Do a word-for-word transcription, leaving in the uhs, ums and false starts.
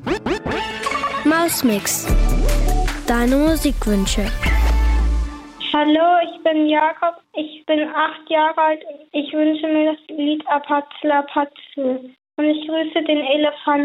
Mausmix. Deine Musikwünsche. Hallo, ich bin Jakob. Ich bin acht Jahre alt. Ich wünsche mir das Lied Apatzel, Apatzel. Und ich grüße den Elefant.